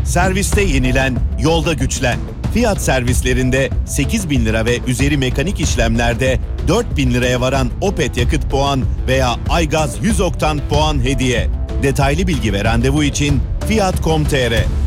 Serviste yenilen, yolda güçlen. Fiyat servislerinde 8.000 lira ve üzeri mekanik işlemlerde 4.000 liraya varan Opet yakıt puan veya Aygaz 100 oktan puan hediye. Detaylı bilgi ve randevu için Fiat.com.tr